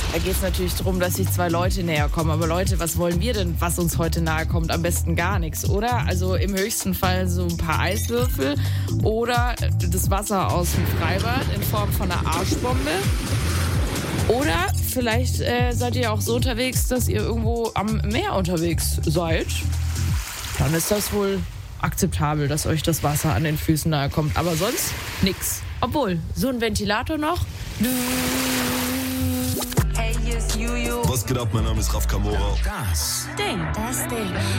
Da geht es natürlich darum, dass sich zwei Leute näher kommen. Aber Leute, was wollen wir denn, was uns heute nahe kommt? Am besten gar nichts, oder? Also im höchsten Fall so ein paar Eiswürfel oder das Wasser aus dem Freibad in Form von einer Arschbombe. Oder vielleicht seid ihr auch so unterwegs, dass ihr irgendwo am Meer unterwegs seid. Dann ist das wohl akzeptabel, dass euch das Wasser an den Füßen nahe kommt. Aber sonst nix. Obwohl, so ein Ventilator noch. Hey, hier ist Juju. Was geht ab? Mein Name ist Raf Kamora. Das Ding.